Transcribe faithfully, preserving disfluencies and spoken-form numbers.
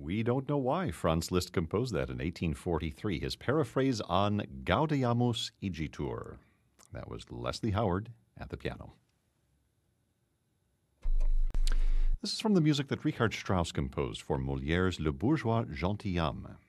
We don't know why Franz Liszt composed that in eighteen forty-three, his paraphrase on Gaudeamus Igitur. That was Leslie Howard at the piano. This is from the music that Richard Strauss composed for Molière's Le Bourgeois Gentilhomme.